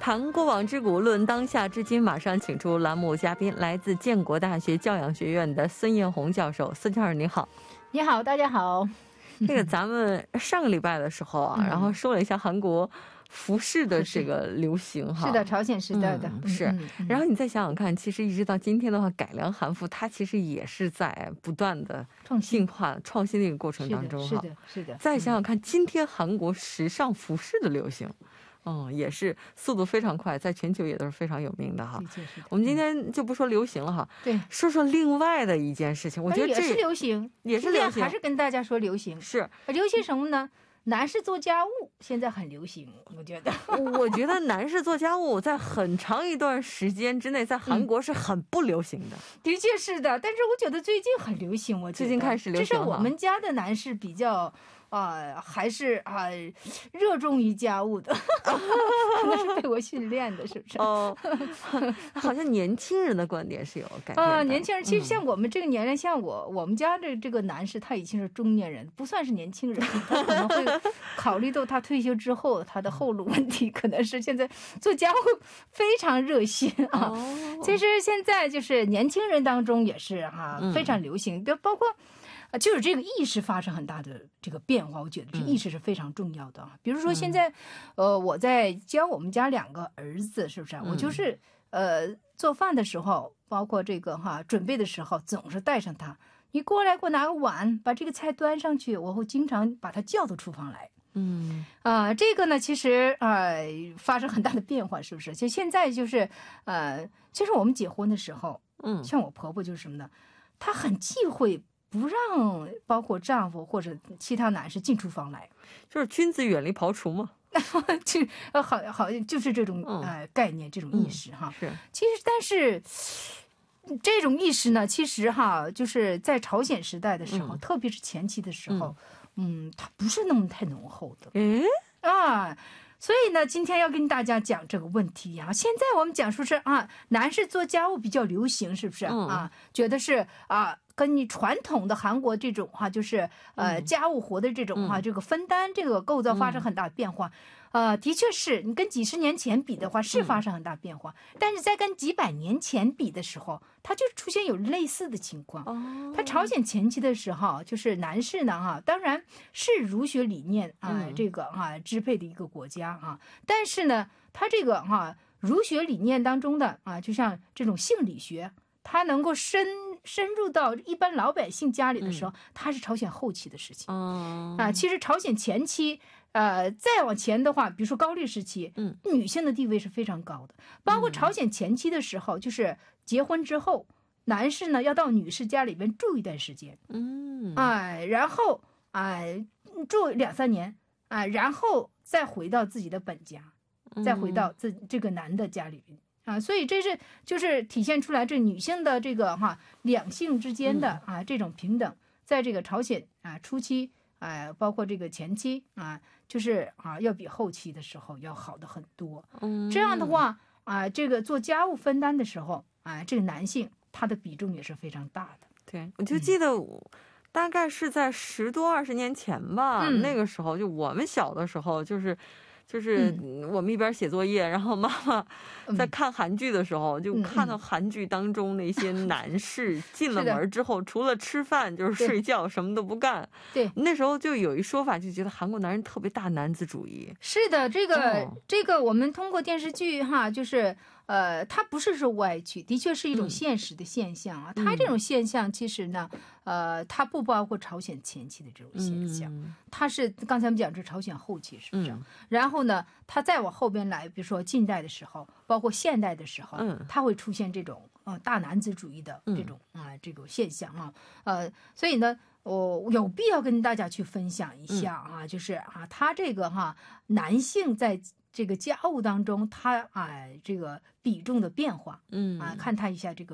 韩国网之谷论当下至今，马上请出栏目嘉宾，来自建国大学教养学院的孙艳红教授。孙教授你好。 你好，大家好。 这个咱们上个礼拜的时候啊，然后说了一下韩国服饰的这个流行哈， 是的，朝鲜时代的是。然后你再想想看，其实一直到今天的话，改良韩服它其实也是在不断的进化创新的一个过程当中哈。 是的。 再想想看，今天韩国时尚服饰的流行，也是速度非常快，在全球也都是非常有名的哈。我们今天就不说流行了哈， 对， 说说另外的一件事情。我觉得这也是流行， 也是流行， 还是跟大家说流行。 是流行什么呢？男士做家务现在很流行，我觉得。 我觉得男士做家务在很长一段时间之内，在韩国是很不流行的。 的确是的，但是我觉得最近很流行。我觉得最近开始流行， 至少我们家的男士比较还是热衷于家务的，可能是被我训练的，是不是？ 好像年轻人的观点是有改变的。 年轻人其实像我们这个年龄，像我们家的这个男士，他已经是中年人，不算是年轻人，他可能会考虑到他退休之后他的后路问题，可能是现在做家务非常热心啊。其实现在就是年轻人当中也是非常流行，包括。就是这个意识发生很大的这个变化，我觉得这意识是非常重要的。比如说现在，我在教我们家2个儿子，是不是？我就是做饭的时候，包括这个准备的时候，总是带上他。你过来给我拿个碗，把这个菜端上去，我会经常把他叫到厨房来。这个呢，其实发生很大的变化，是不是？就现在就是其实我们结婚的时候，像我婆婆就是什么呢？她很忌讳。不让包括丈夫或者其他男士进厨房来， 就是君子远离庖厨嘛。 好，就是这种概念，这种意识哈。 是。 其实，但是这种意识呢，其实就是在朝鲜时代的时候，特别是前期的时候，它不是那么太浓厚的。所以呢，今天要跟大家讲这个问题呀。现在我们讲述是男士做家务比较流行，是不是觉得是跟你传统的韩国这种就是家务活的这种这个分担这个构造发生很大的变化。的确是你跟几十年前比的话是发生很大变化，但是在跟几百年前比的时候，它就出现有类似的情况。它朝鲜前期的时候，就是男士呢当然是儒学理念这个支配的一个国家但是呢，它这个儒学理念当中的就像这种性理学，它能够深入到一般老百姓家里的时候，它是朝鲜后期的事情。其实朝鲜前期。再往前的话，比如说高丽时期，女性的地位是非常高的。包括朝鲜前期的时候，就是结婚之后，男士呢要到女士家里边住一段时间，然后住2-3年，然后再回到自己的本家，再回到这个男的家里边。所以这是就是体现出来这女性的这个两性之间的这种平等，在这个朝鲜初期。包括这个前期就是要比后期的时候要好的很多。这样的话这个做家务分担的时候这个男性他的比重也是非常大的。 对，我就记得大概是在10多20年前吧，那个时候就我们小的时候就是我们一边写作业，然后妈妈在看韩剧的时候，就看到韩剧当中那些男士进了门之后，除了吃饭就是睡觉，什么都不干。 对， 那时候就有一说法，就觉得韩国男人特别大男子主义。 是的，这个我们通过电视剧就是它不是说歪曲，的确是一种现实的现象它这种现象其实呢，它不包括朝鲜前期的这种现象，它是刚才我们讲这朝鲜后期，是不是？然后呢，它再往后边来，比如说近代的时候，包括现代的时候，它会出现这种大男子主义的这种这个现象所以呢，我有必要跟大家去分享一下就是他这个男性在这个家务当中，他这个比重的变化看他一下这个。